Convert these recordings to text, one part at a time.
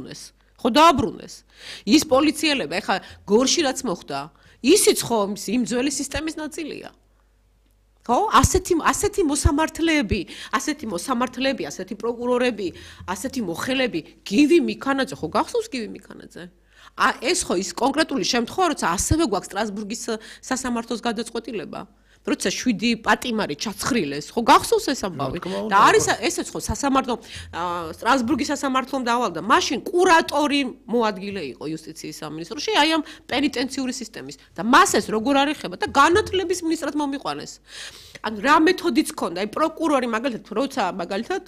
დააბრუნეს. ხო დააბრუნეს. ის პოლიციელები, ეხლა გორში რაც მოხდა, ისიც ხო იმ ძველი სისტემის ნაწილია. ხო? ასეთი მოსამართლეები, ასეთი პროკურორები, ასეთი მოხელები, გივი მიქანაძე, ხო გახსოვს გივი მიქანაძე? ეს ხო ის კონკრეტული შემთხვევა, როცა ასევე გვაქვს სტრასბურგის სასამართლოს გადაწყვეტილება. როცა 7 პატიმარი ჩაცხრილეს, ხო გახსოვს ეს ამბავი? და არის ესეც ხო სასამართლო სტრასბურგის სასამართლომ დავალდა. მაშინ კურატორი მოადგილე იყო იუსტიციის სამინისტროში, აი ამ პენიტენციური სისტემის და მას ეს როგორ არ ეხება და განათლების მინისტრად მომიყვანეს. ანუ რა მეთოდიც ქონდა, აი პროკურორი მაგალითად, როცა მაგალითად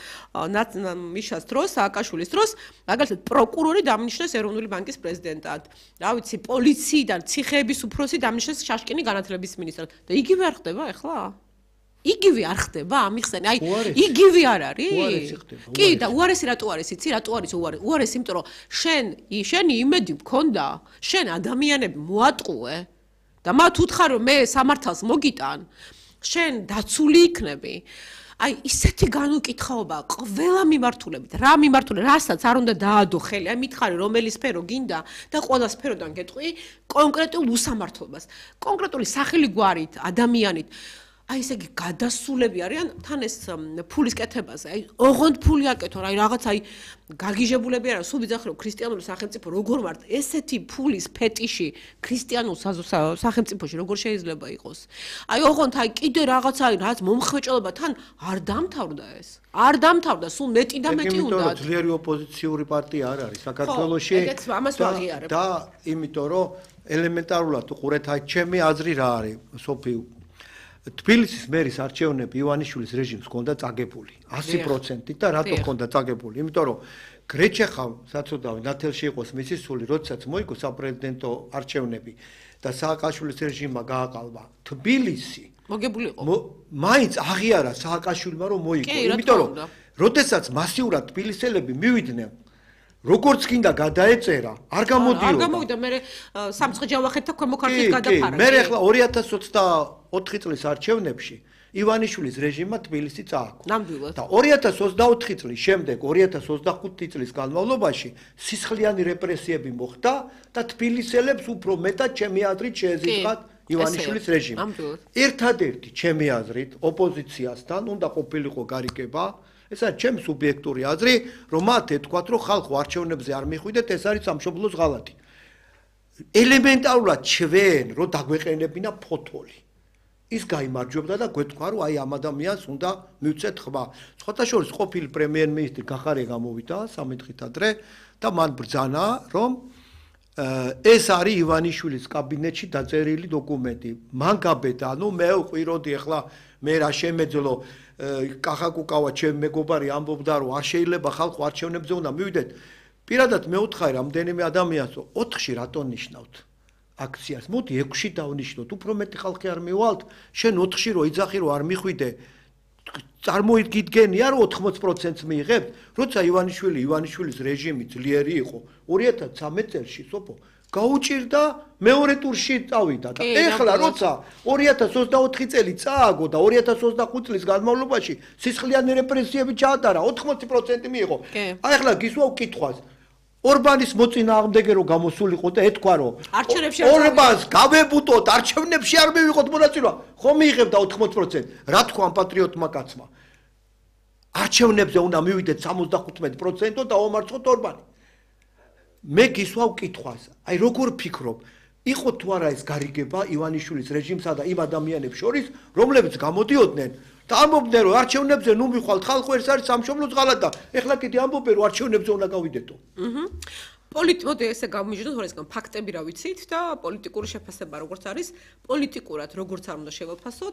მიშას დროს, სააკაშვილის დროს, მაგალითად პროკურორი დამნიშნეს ეროვნული ბანკის პრეზიდენტად. რა ვიცი, პოლიციიდან ციხეების უფროსი დამნიშნეს შაშკინი განათლების მინისტრად. და იგივე არ ხდება ახლა? იგივე არ ხდება ამიხსენი? აი, იგივე არ არის? კი, და უარესი რატო არის, იცი, რატო არის უარესი? უარესი, იმიტომ რომ შენი იმედი მქონდა, შენ ადამიანები მოატყუე და მათ უთხარ რომ მე სამართალს მოგიტან, შენ დაცული იქნები. აი, ისეთი განუკითხაობა ყველა მიმართულებით, რა მიმართულებით, რასაც არ უნდა დაადო ხელი, აი მითხარი რომელი სფერო გინდა და ყველა სფეროდან გეტყვი კონკრეტულ უსამართლობას, კონკრეტული სახელი გვარით, ადამიანით. აი ესე იგი გადასულები არიან თან ეს ფულის კეთებაზე. აი ოღონდ ფული აკეთონ, აი რაღაც აი გაგიჟებულები არა, სულ ვიძახილო ქრისტიანული სახელმწიფო როგორ ვარ, ესეთი ფულის ფეტიში ქრისტიანულ სახელმწიფოში როგორ შეიძლება იყოს. აი ოღონდ აი კიდე რაღაც აი რაც მომხვეჭელობა თან არ დამთავრდა ეს. არ დამთავრდა, სულ მეტი და მეტი უნდა. იმიტომ რომ ძლიერი ოპოზიციური პარტია არ არის საქართველოში. ეგეც ამას ვაღიარებ. და იმიტომ რომ ელემენტარულად უყურეთ, აი ჩემი აზრი რა არის, სოფი თბილისის მერის არჩევნები ივანიშვილის რეჟიმს ჰქონდა წაგებული 100% და რატო ჰქონდა წაგებული? იმიტომ რომ გრეჩეხავ საწოდავი ნათელში იყოს მისი სული, როდესაც მოიგო საპრეზიდენტო არჩევნები და სააკაშვილის რეჟიმმა გააყალბა თბილისი. მოგებული იყო. მაინც აღიარა სააკაშვილმა რომ მოიგო, იმიტომ რომ როდესაც მასიურად თბილისელები მივიდნენ როგორც კიდე გადაეწერა, არ გამოდიოდა. არ გამოვიდა, მე სამცხე-ჯავახეთთან ქვემო ქართლით გადაფარა. მე ახლა 2024 წლის არჩევნებში ივანიშვილის რეჟიმმა თბილისი წააგო. ნამდვილად. და 2024 წლის შემდეგ 2025 წლის განმავლობაში სისხლიანი რეპრესიები მოხდა და თბილისელებს უფრო მეტად ჩემი აზრით შეეზიწყათ ივანიშვილის რეჟიმი. ერთადერთი ჩემი აზრით ოპოზიციასთან უნდა ყოფილიყო გარიგება. ეს არის ჩემი სუბიექტური აზრი, რომ მათ ეთქვათ, რომ ხალხო არჩევნებზე არ მიხვიდეთ, ეს არის სამშობლოს ღალატი. ელემენტარულად ჩვენ რომ დაგვეყენებინა ფოთოლი. ის გაიმარჯვებდა და გვეთქვა, რომ აი ამ ადამიანს უნდა მივცეთ ხმა. სხვათა შორის ყოფილი პრემიერ-მინისტრი გახარე გამოვიდა 3 დღით ადრე და მან ბრძანა, რომ ეს არის ივანიშვილის კაბინეტში დაწერილი დოკუმენტი. მან გაბედა, ანუ მე ვყვიროდი ახლა მე რა შემეძლო კახაკუკავა ჩემ მეგობარი ამბობდა რომ არ შეიძლება ხალხო არჩევნებზე უნდა მივიდეთ. პირადად მე ვუთხარი რამდენიმე ადამიანს, 4-ში რატო ნიშნავთ აქციას? მოდი 6-ში დავნიშნოთ, უფრო მეტი ხალხი არ მივალთ, შენ 4-ში რო იძახი რომ არ მიხვიდე, წარმოიდგენია რომ 80%-ს მიიღებთ, როცა ივანიშვილის რეჟიმი ძლიერი იყო 2013 წელში სოფო გაუჭირდა მეორე ტურში წავიდა და ეხლა როცა 2024 წელი წააგო და 2025 წლის განმავლობაში სისხლიანი რეპრესიები ჩაატარა 80% მიიღო. აი ეხლა გისვავ კითხვას. ორბანის მოწინააღმდეგე რო გამოსულიყო და ეთქვა რომ ორბანს გავებუტოთ, არჩევნებში არ მივიღოთ მონაწილეობა, ხო მიიღებდა 80%. რა თქვა ამ პატრიოტმა კაცმა? არჩევნებზე უნდა მივიდეთ 75% და ავამარცხოთ ორბანი. მე გისვავ კითხვას, აი როგორ ფიქრობ, იყო თუ არა ეს გარიგება ივანიშვილის რეჟიმსა და იმ ადამიანებს შორის, რომლებიც გამოდიოდნენ და ამბობდნენ რომ არჩევნებზე ნუ მიხვალთ, ხალხო ეს არის სამშობლოს ღალატი და ეხლა კიდე ამბობენ რომ არჩევნებზე უნდა გავიდეთო. პოლიტიკურად ესე გამიჟდოთ, რომ ესგან ფაქტები რა ვიცით და პოლიტიკური შეფასება როგორც არის, პოლიტიკურად როგორც არ უნდა შევაფასოთ,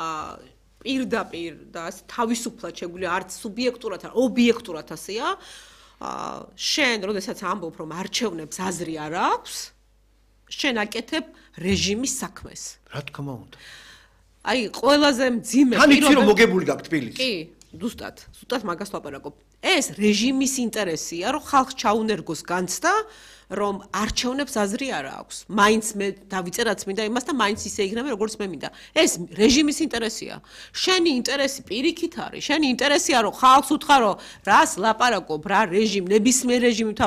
პირდაპირ და თავისუფლად შეგვიძლია არც სუბიექტურად, ობიექტურად ასეა. შენ როდესაც ამბობ რომ არჩევნებს აზრი არ აქვს, შენ აკეთებ რეჟიმის საქმეს. რა თქმა უნდა. აი ყველაზე მძიმე თან იცი რომ მოგებული გაქვს თბილისი. კი, ზუსტად მაგას ვაპარაკობ. ეს რეჟიმის ინტერესია, რომ ხალხს ჩაუნერგოს განცდა, რომ არჩევნებს აზრი არ აქვს. მაინც მე დავიწერაც მინდა იმას და მაინც ისე იქნება როგორც მე მინდა. ეს რეჟიმის ინტერესია. შენი ინტერესი პირიქით არის. შენი ინტერესია რომ ხალხს უთხრა რომ რას ლაპარაკობ, რა რეჟიმ, ნებისმიერ რეჟიმი